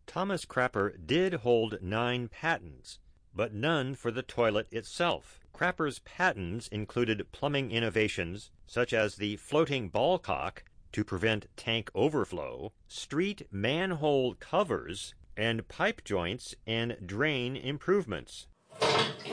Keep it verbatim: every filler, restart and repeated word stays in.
Thomas Crapper did hold nine patents, but none for the toilet itself. Crapper's patents included plumbing innovations such as the floating ball cock to prevent tank overflow, street manhole covers, and pipe joints and drain improvements.